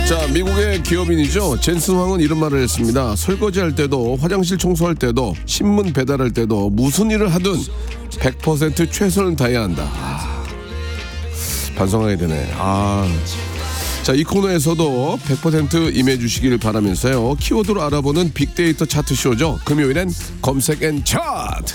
자, 미국의 기업인이죠. 젠슨 황은 이런 말을 했습니다. 설거지할 때도, 화장실 청소할 때도, 신문 배달할 때도 무슨 일을 하든 100% 최선을 다해야 한다. 반성하게 되네. 자, 이 코너에서도 100% 임해주시길 바라면서요. 키워드로 알아보는 빅데이터 차트쇼죠. 금요일엔 검색 앤 차트.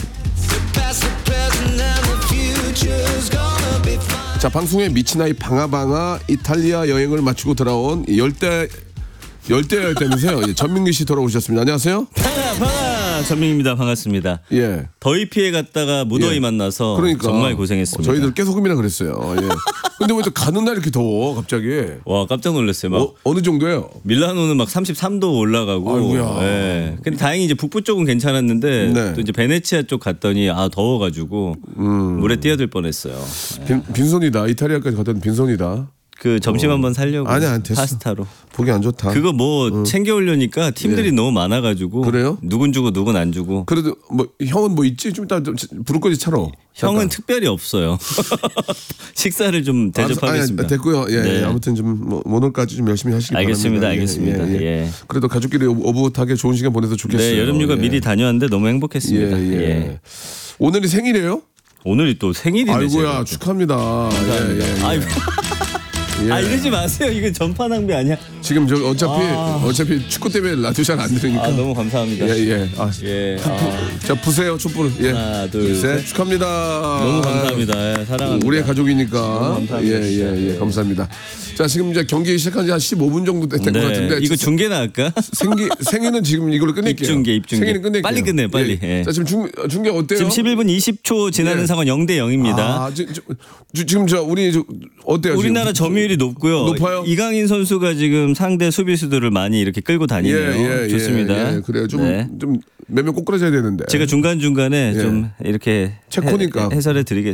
자, 방송에 미친 아이 방아방아 이탈리아 여행을 마치고 돌아온 열대야였다면서요. 전민기 씨 돌아오셨습니다. 안녕하세요. 방아 전민기입니다. 반갑습니다. 예. 더위 피해 갔다가 무더위 만나서 그러니까 정말 고생했습니다. 저희들 깨소금이라 그랬어요. 예. 근데 왜 또 가는 날 이렇게 더워 갑자기? 와, 깜짝 놀랐어요. 막 어느 정도예요? 밀라노는 막 33도 올라가고. 아이고야. 예. 근데 다행히 이제 북부 쪽은 괜찮았는데 네. 또 이제 베네치아 쪽 갔더니 더워가지고 물에 뛰어들 뻔했어요. 빈손이다. 이탈리아까지 갔던 빈손이다. 그 점심 한번 살려고. 아니, 안 됐어. 파스타로. 보기 안 좋다. 그거 뭐 챙겨오려니까 팀들이 너무 많아가지고. 그래요? 누군 주고 누군 안 주고. 그래도 뭐 형은 뭐 있지? 좀 이따 부를 거지 차로. 형은 잠깐. 특별히 없어요. 식사를 좀 대접하겠습니다. 아니, 됐고요. 예, 네. 예. 아무튼 좀 오늘까지 좀 열심히 하시기 알겠습니다. 바랍니다. 알겠습니다. 예, 예. 예. 그래도 가족끼리 오붓하게 좋은 시간 보내서 좋겠어요. 네, 여름휴가 예. 미리 다녀왔는데 너무 행복했습니다. 예, 예. 예. 오늘이 생일이에요? 오늘이 또 생일이네. 아이고야, 제가. 축하합니다. 예, 예, 예. 아이고. 예. 이러지 마세요. 이거 전파 낭비 아니야? 지금 저 어차피 축구 때문에 라디오 잘 안 들으니까. 너무 감사합니다. 예, 예. 예. 자, 부세요, 촛불. 예. 하나, 둘, 셋. 축하합니다. 너무 감사합니다. 예, 사랑합니다. 우리의 가족이니까. 감사합니다. 예. 감사합니다. 자, 지금 이제 경기 시작한 지 한 15분 정도 된 것 같은데. 이거 중계 나갈까? 생일은 지금 이걸로 끝낼게요. 입중계. 생일은 끝낼게요. 빨리 끝내, 빨리. 예. 예. 자, 지금 중계 어때요? 지금 11분 20초 지나는 예. 상황 0대 0입니다. 지금 어때요? 우리나라 지금? 점유율이 높고요. 높아요? 이강인 선수가 지금 상대 수비수들을 많이 이렇게 끌고 다니네요. 좋습니다. 예. 그래요. 좀 몇 명 꼬꾸라져야 되는데. 제가 중간중간에 예. 좀 이렇게 체코니까. 해설해 드리겠습니다.